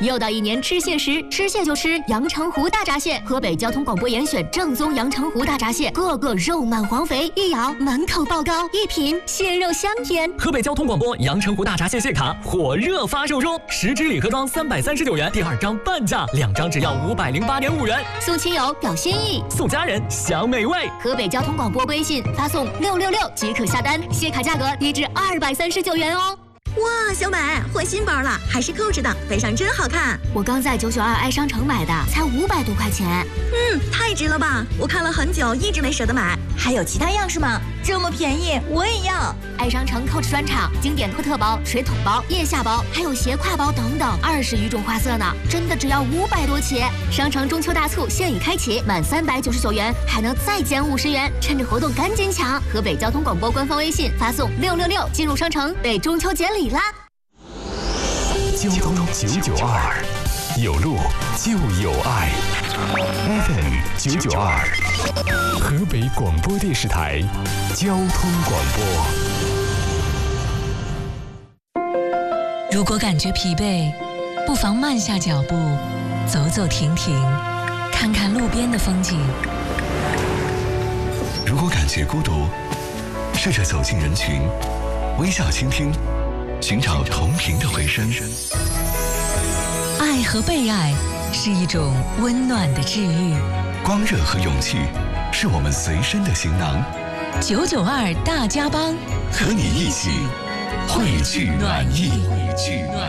又到一年吃蟹时，吃蟹就吃阳澄湖大闸蟹。河北交通广播严选正宗阳澄湖大闸蟹，个个肉满黄肥，一咬满口爆膏，一品蟹肉香甜。 河北交通广播阳澄湖大闸蟹蟹卡火热发售中，10支礼盒装339元，第2张半价，2张只要508.5元。 送亲友表心意， 送家人享美味。 河北交通广播微信发送666即可下单，蟹卡价格低至239元哦。 哇，小美换新包了，还是扣着的，背上真好看。 我刚在992爱商城买的，才500多块钱。 太值了吧！我看了很久，一直没舍得买。 还有其他样式吗？这么便宜，我也要！ 爱商城 Coach 专场，经典托特包、水桶包、腋下包，还有斜挎包等等，20余种花色呢，真的只要500多起。商城中秋大促现已开启，满399元还能再减50元，趁着活动赶紧抢！河北交通广播官方微信发送666进入商城，备中秋节礼啦！ 交通992，有路就有爱。FM 992，河北广播电视台交通广播。 如果感觉疲惫，不妨慢下脚步，走走停停，看看路边的风景。 如果感觉孤独，试着走进人群，微笑倾听，寻找同频的回声。 爱和被爱是一种温暖的治愈， 光热和勇气是我们随身的行囊。 992大家帮， 和你一起汇聚暖意。